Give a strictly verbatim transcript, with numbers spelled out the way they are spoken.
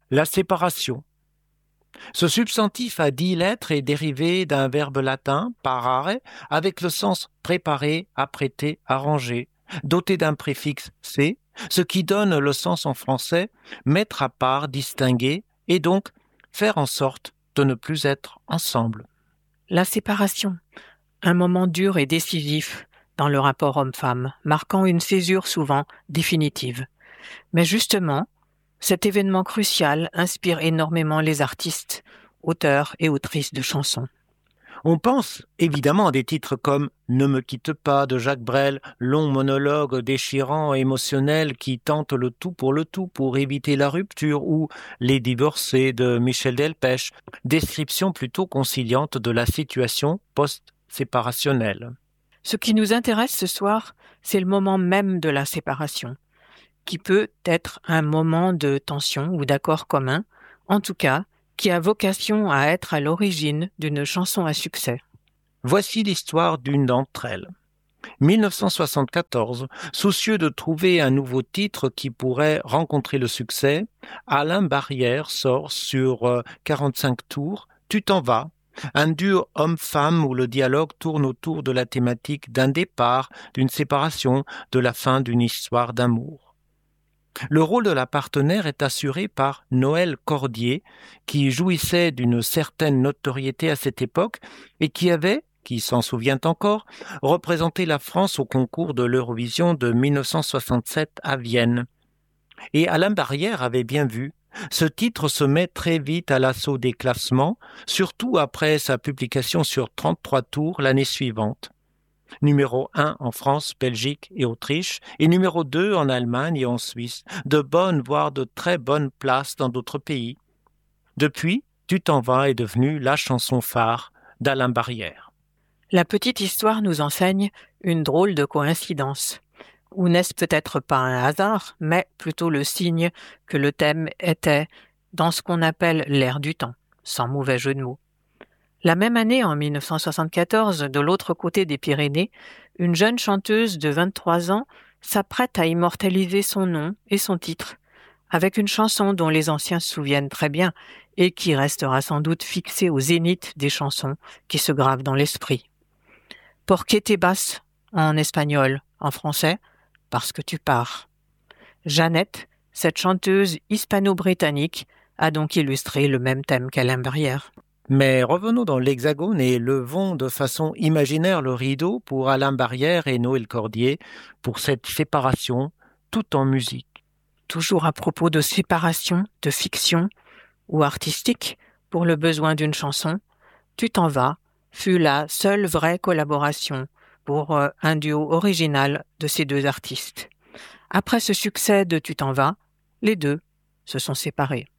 La séparation. Ce substantif à dix lettres est dérivé d'un verbe latin, parare, avec le sens préparer, apprêter, arranger, doté d'un préfixe C, ce qui donne le sens en français mettre à part, distinguer, et donc faire en sorte de ne plus être ensemble. La séparation, un moment dur et décisif dans le rapport homme-femme, marquant une césure souvent définitive. Mais justement, cet événement crucial inspire énormément les artistes, auteurs et autrices de chansons. On pense évidemment à des titres comme « Ne me quitte pas » de Jacques Brel, long monologue déchirant et émotionnel qui tente le tout pour le tout pour éviter la rupture, ou « Les divorcés » de Michel Delpech, description plutôt conciliante de la situation post-séparationnelle. Ce qui nous intéresse ce soir, c'est le moment même de la séparation, qui peut être un moment de tension ou d'accord commun, en tout cas, qui a vocation à être à l'origine d'une chanson à succès. Voici l'histoire d'une d'entre elles. dix-neuf cent soixante-quatorze, soucieux de trouver un nouveau titre qui pourrait rencontrer le succès, Alain Barrière sort sur euh, quarante-cinq tours « Tu t'en vas », un duo homme-femme où le dialogue tourne autour de la thématique d'un départ, d'une séparation, de la fin d'une histoire d'amour. Le rôle de la partenaire est assuré par Noël Cordier, qui jouissait d'une certaine notoriété à cette époque et qui avait, qui s'en souvient encore, représenté la France au concours de l'Eurovision de dix-neuf cent soixante-sept à Vienne. Et Alain Barrière avait bien vu. Ce titre se met très vite à l'assaut des classements, surtout après sa publication sur trente-trois tours l'année suivante. Numéro un en France, Belgique et Autriche, et numéro deux en Allemagne et en Suisse, de bonnes voire de très bonnes places dans d'autres pays. Depuis, Tu t'en vas est devenue la chanson phare d'Alain Barrière. La petite histoire nous enseigne une drôle de coïncidence. Ou n'est-ce peut-être pas un hasard, mais plutôt le signe que le thème était dans ce qu'on appelle l'ère du temps, sans mauvais jeu de mots. La même année, en dix-neuf cent soixante-quatorze, de l'autre côté des Pyrénées, une jeune chanteuse de vingt-trois ans s'apprête à immortaliser son nom et son titre, avec une chanson dont les anciens se souviennent très bien et qui restera sans doute fixée au zénith des chansons qui se gravent dans l'esprit. Porque te vas en espagnol, en français, parce que tu pars. Jeannette, cette chanteuse hispano-britannique, a donc illustré le même thème qu'Alain Barrière. Mais revenons dans l'Hexagone et levons de façon imaginaire le rideau pour Alain Barrière et Noël Cordier pour cette séparation, tout en musique. Toujours à propos de séparation, de fiction ou artistique, pour le besoin d'une chanson, Tu t'en vas fut la seule vraie collaboration pour euh, un duo original de ces deux artistes. Après ce succès de Tu t'en vas, les deux se sont séparés.